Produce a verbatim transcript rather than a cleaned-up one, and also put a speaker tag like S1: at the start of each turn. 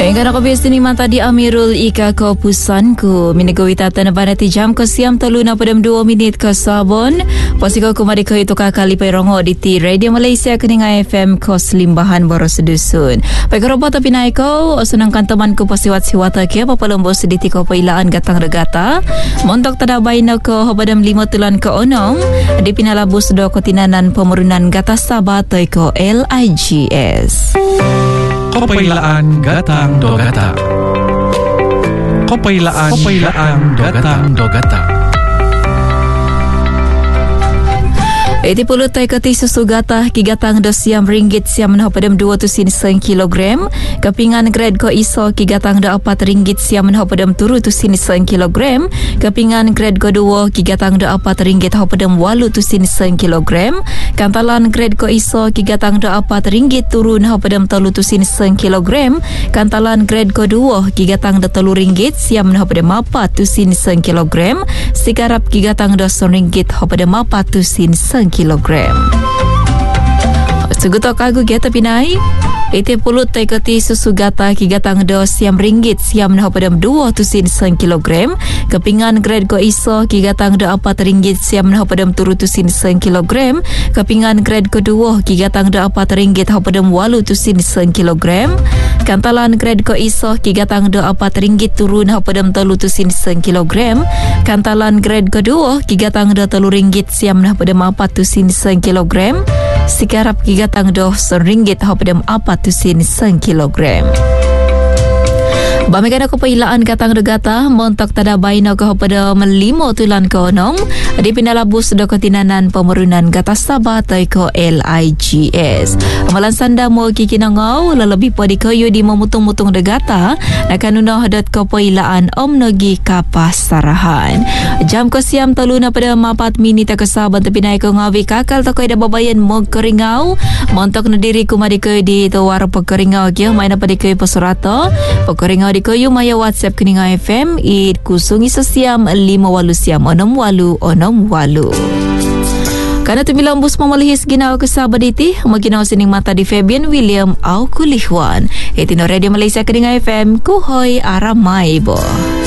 S1: Hingga nak bias ni mata di Amirul Ika ko pusanku minegoi tata na banati jam ko siam telu na padam dua minit ko sabon pasiko kumari ko itu kakali pa rongo di ti Radio Malaysia keninga F M ko Limbahan boros dusun pa robot tapi naik ko senangkan teman ko pasiwat siwata ke apa lombo sediti ko pailaan gatang regata montok tada baina ko padam lima tulan ko onong di pinalabus do ko tinanan pemerunan gata sabatay ko L I G S.
S2: Kopailaan gatang do gata. Kopailaan Kopailaan gatang do gata.
S1: Iti puluh tay kati susu gata kigatang do siam ringgit siam no padam dua tu sin sen kilogram. Kepingan grade ko iso kigatang do apat ringgit siam no padam turu tu sin sen kilogram. Kepingan grade ko dua kigatang do apat ringgit ho padam walu tu sin sen kilogram. Kantalan grade ko iso kigatang do apat ringgit turun ho padam telu tu sin sen kilogram. Kantalan grade ko dua kigatang do telu ringgit siam no padam apat tu sin sen kilogram. Sikarap kigatang do son ringgit ho padam apat tu sin sen kilogram. Segutok aku kita pinai. Iti pulut tay kati susu gata kigatang do siam ringgit siam no padam dua tu sin sen kilogram. Kepingan grade ko iso kigatang do apat ringgit siam no padam turu tu sin sen kilogram. Kepingan grade ko dua kigatang do apat ringgit ho padam walu tu sin sen kilogram. Kantalan grade ko iso kigatang do apat ringgit turun ho padam telu tu sin sen kilogram. Kantalan grade ko dua kigatang do telu ringgit siam no padam apat tu sin sen kilogram. Sikarap kigatang do son ringgit ho padam apat tu sin sen kilogram. Bamikan aku pailaan katang regata montok tada baina ko pada melimo tulan ko onong di pinalabus do ketinanan pemerunan gata sabatay ko L I G S. Amalan sanda mo kikinangau lalabi pa di kayo di memutung-mutung regata nakanunoh dot ko pailaan omnogi kapasarahan. Jam ko siam telu na pada mapat minit ka saban tapi naik ko ngawi kakal to ko da babayan mo keringau montok na diri ko madi ko di tawar pekeringau kya main pa di ko pasurato pekeringau di kayu maya WhatsApp keninga F M id kusungi sesiam lima walu siam onom walu onom walu. Karena tu bilang bus memalihis ginau kesabar iti maginau sining mata di Fabian William au kulihwan. Etino Radio Malaysia keninga F M kuhoi aramai bo.